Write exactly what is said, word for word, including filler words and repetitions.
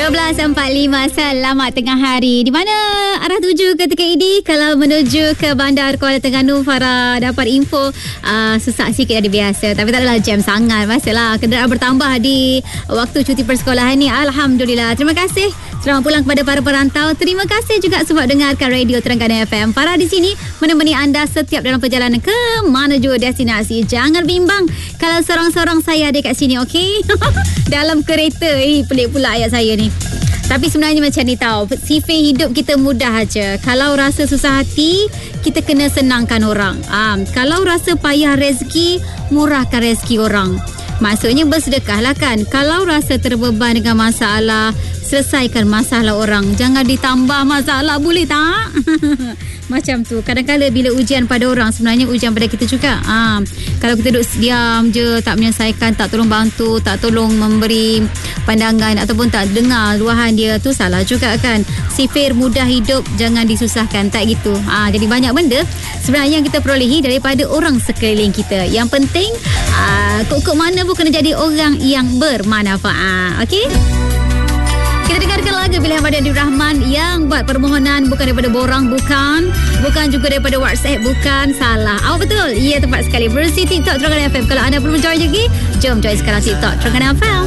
dua belas empat puluh lima, selamat tengah hari. Di mana arah tuju ketika ini? Kalau menuju ke Bandar Kuala Terengganu, Farah dapat info uh, susah sikit dari biasa. Tapi tak adalah jam sangat. Masalah kenderaan bertambah di waktu cuti persekolahan ni. Alhamdulillah. Terima kasih selamat pulang kepada para perantau. Terima kasih juga sebab dengarkan Radio Terengganu F M. Farah di sini menemani anda setiap dalam perjalanan ke menuju destinasi. Jangan bimbang kalau seorang-seorang saya ada kat sini, okey? Dalam kereta. Eh, pelik pula ayat saya ni. Tapi sebenarnya macam ni tau, sifir hidup kita mudah aja. Kalau rasa susah hati, kita kena senangkan orang. Um, kalau rasa payah rezeki, murahkan rezeki orang. Maksudnya bersedekah lah kan. Kalau rasa terbeban dengan masalah, selesaikan masalah orang. Jangan ditambah masalah, boleh tak? Macam tu. Kadang-kadang bila ujian pada orang, sebenarnya ujian pada kita juga. Ha, kalau kita duduk diam je, tak menyelesaikan, tak tolong bantu, tak tolong memberi pandangan ataupun tak dengar luahan dia, tu salah juga kan. Sifir mudah hidup, jangan disusahkan. Tak gitu. Ha, jadi banyak benda sebenarnya yang kita perolehi daripada orang sekeliling kita. Yang penting, ha, kok-kok mana pun kena jadi orang yang bermanfaat. Okey? Kita dengarkan lagu pilihan Madian Abdul Rahman yang buat permohonan bukan daripada borang, bukan. Bukan juga daripada WhatsApp, bukan. Salah. Awak betul? Ya, tepat sekali. Bersih TikTok Terengganu F M. Kalau anda belum join lagi, jom join sekarang TikTok Terengganu F M.